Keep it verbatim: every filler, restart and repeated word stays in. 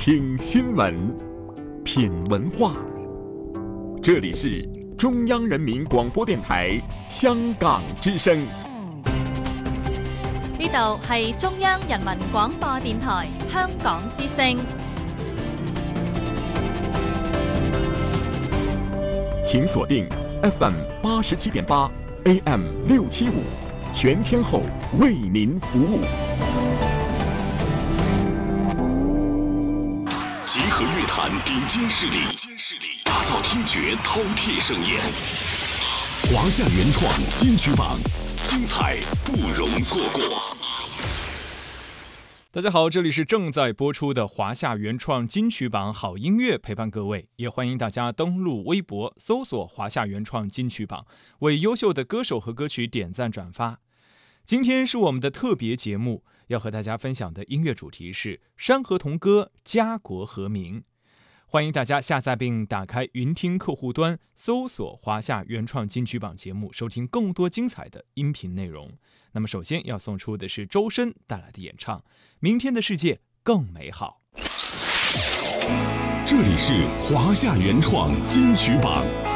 听新闻，品文化。这里是中央人民廣播電台香港之聲。 呢度係中央人民廣播電台香港之聲。 請鎖定 F M 八十七點八 A M 六七五，全天候為您服務。 集合樂壇頂尖勢力，打造聽覺饕餮盛宴。華夏原創金曲榜，精彩不容錯過。 大家好，这里是正在播出的华夏原创金曲榜好音乐，陪伴各位，也欢迎大家登录微博搜索华夏原创金曲榜，为优秀的歌手和歌曲点赞转发。今天是我们的特别节目，要和大家分享的音乐主题是山河童歌家国和民。欢迎大家下载并打开云听客户端，搜索华夏原创金曲榜节目，收听更多精彩的音频内容。那么首先要送出的是周深带来的演唱《明天的世界更美好》。 这里是华夏原创金曲榜。